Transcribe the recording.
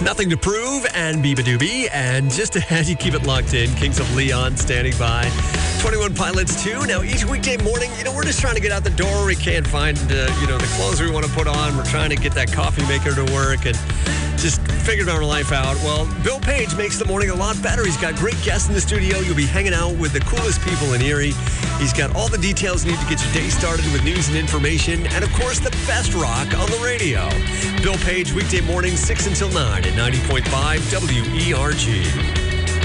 Nothing to Prove and Biba Doobie. And just ahead, you keep it locked in. Kings of Leon standing by. 21 Pilots 2. Now, each weekday morning, we're just trying to get out the door. We can't find, the clothes we want to put on. We're trying to get that coffee maker to work and just figured our life out. Well, Bill Page makes the morning a lot better. He's got great guests in the studio. You'll be hanging out with the coolest people in Erie. He's got all the details you need to get your day started with news and information. And, of course, the best rock on the radio. Bill Page, weekday mornings, 6 until 9 at 90.5 WERG.